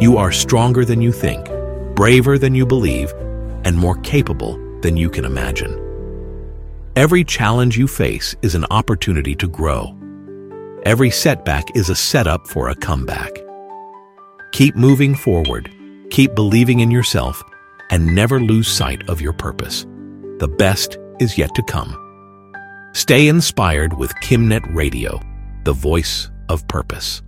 You are stronger than you think, braver than you believe, and more capable than you can imagine. Every challenge you face is an opportunity to grow. Every setback is a setup for a comeback. Keep moving forward, keep believing in yourself, and never lose sight of your purpose. The best is yet to come. Stay inspired with KimNet Radio, the voice of purpose.